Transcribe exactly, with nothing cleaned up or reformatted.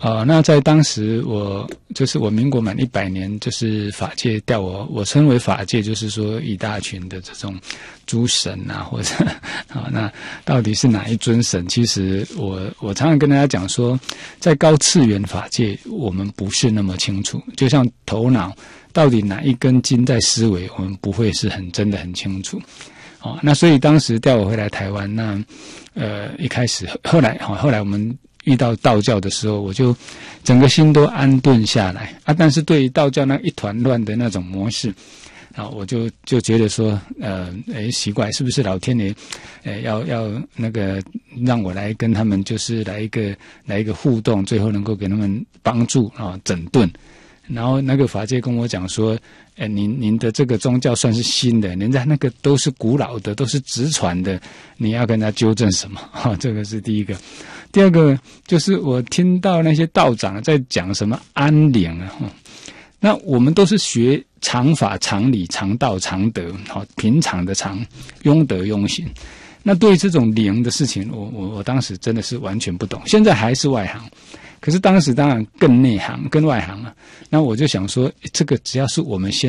啊、呃，那在当时我就是我民国满一百年，就是法界调我，我称为法界，就是说一大群的这种诸神啊，或者啊，那到底是哪一尊神？其实我我常常跟大家讲说，在高次元法界，我们不是那么清楚，就像头脑到底哪一根筋在思维，我们不会是很真的很清楚。哦，那所以当时调我回来台湾，那呃一开始后来好、哦、后来我们遇到道教的时候，我就整个心都安顿下来啊。但是对于道教那一团乱的那种模式，啊，我就就觉得说，呃，诶，奇怪，是不是老天爷，诶，要要那个让我来跟他们就是来一个来一个互动，最后能够给他们帮助啊，整顿。然后那个法界跟我讲说，呃，您您的这个宗教算是新的，人家那个都是古老的，都是直传的，你要跟他纠正什么？哈、哦，这个是第一个。第二个就是我听到那些道长在讲什么安灵啊，哦、那我们都是学常法、常理、常道、常德，好、哦，平常的常，庸德庸行。那对于这种灵的事情，我我我当时真的是完全不懂，现在还是外行。可是当时当然更内行、更外行了。那我就想说，这个只要是我们先